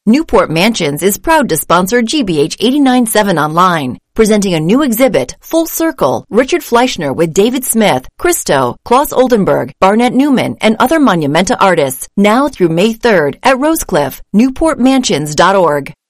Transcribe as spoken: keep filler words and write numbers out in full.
Newport Mansions is proud to sponsor G B H eighty-nine point seven Online, presenting a new exhibit, Full Circle, Richard Fleischner with David Smith, Christo, Klaus Oldenburg, Barnett Newman, and other Monumenta artists, now through May third at Rosecliff, newport mansions dot org.